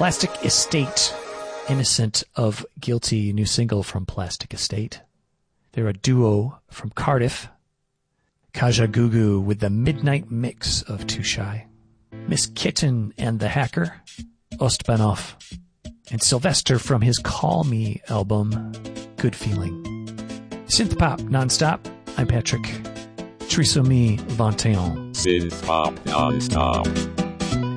Plastic Estate, Innocent of Guilty, new single from Plastic Estate. They're a duo from Cardiff. Kajagoogoo with the Midnight Mix of Too Shy. Miss Kitten and the Hacker, Ostbanov. And Sylvester from his Call Me album, Good Feeling. Synth Pop Nonstop, I'm Patrick. Trisomy 21. Synth Pop Nonstop.